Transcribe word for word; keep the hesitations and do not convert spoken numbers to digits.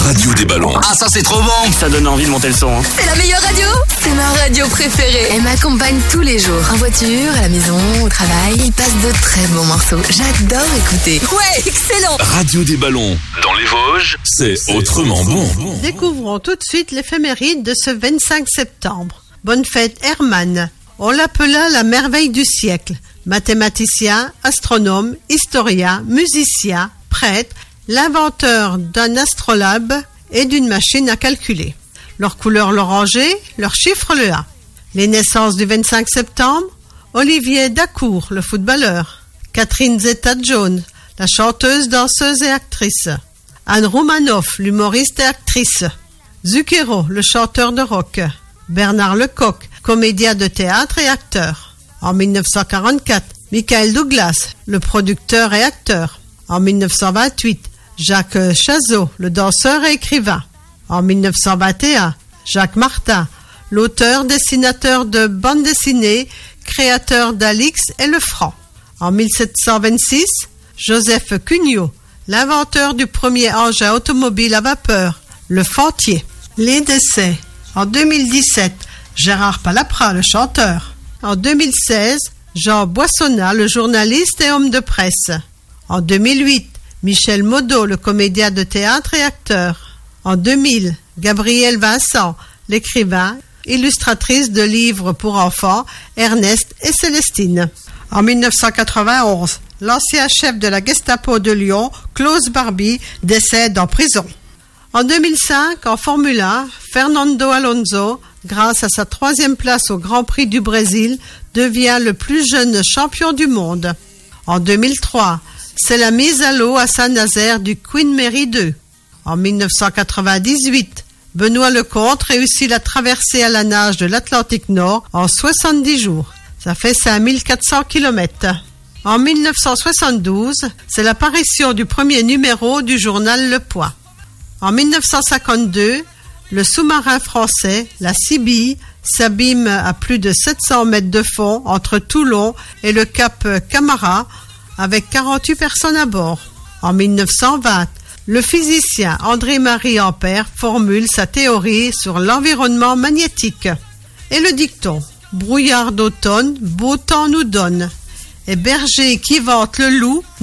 radio des ballons. Ah, ça c'est trop bon. Ça donne envie de monter le son. Hein. C'est la meilleure radio. C'est ma radio préférée. Elle m'accompagne tous les jours. En voiture, à la maison, au travail. Il passe de très bons morceaux. J'adore écouter. Ouais, excellent. Radio des ballons. Dans les Vosges, c'est autrement bon. Découvrons tout de suite l'éphéméride de ce vingt-cinq septembre. Bonne fête Hermann. On l'appela la merveille du siècle. Mathématicien, astronome, historien, musicien, prêtre, l'inventeur d'un astrolabe et d'une machine à calculer. Leur couleur l'oranger, leur chiffre le un. Les naissances du vingt-cinq septembre, Olivier Dacour, le footballeur, Catherine Zeta-Jones, la chanteuse, danseuse et actrice, Anne Roumanoff, l'humoriste et actrice, Zucchero, le chanteur de rock, Bernard Lecoq, comédien de théâtre et acteur. En mille neuf cent quarante-quatre, Michael Douglas, le producteur et acteur. En mille neuf cent vingt-huit, Jacques Chazot, le danseur et écrivain. En mille neuf cent vingt et un, Jacques Martin, l'auteur, dessinateur de bande dessinée, créateur d'Alix et Le Franc. En mille sept cent vingt-six, Joseph Cugnot, l'inventeur du premier engin automobile à vapeur, le Fantier. Les décès. En deux mille dix-sept, Gérard Palaprat, le chanteur. En deux mille seize, Jean Boissonnat, le journaliste et homme de presse. En deux mille huit, Michel Modeau, le comédien de théâtre et acteur. En deux mille, Gabrielle Vincent, l'écrivain, illustratrice de livres pour enfants, Ernest et Célestine. En mille neuf cent quatre-vingt-onze, l'ancien chef de la Gestapo de Lyon, Klaus Barbie, décède en prison. En deux mille cinq, en Formule un, Fernando Alonso, grâce à sa troisième place au Grand Prix du Brésil, devient le plus jeune champion du monde. En deux mille trois, c'est la mise à l'eau à Saint-Nazaire du Queen Mary deux. En mille neuf cent quatre-vingt-dix-huit, Benoît Lecomte réussit la traversée à la nage de l'Atlantique Nord en soixante-dix jours. Ça fait cinq mille quatre cents kilomètres. En mille neuf cent soixante-douze, c'est l'apparition du premier numéro du journal Le Point. En mille neuf cent cinquante-deux, le sous-marin français, la Sibylle, s'abîme à plus de sept cents mètres de fond entre Toulon et le cap Camara, avec quarante-huit personnes à bord. En mille neuf cent vingt, le physicien André-Marie Ampère formule sa théorie sur l'environnement magnétique. Et le dicton « Brouillard d'automne, beau temps nous donne ». Et berger qui vante le loup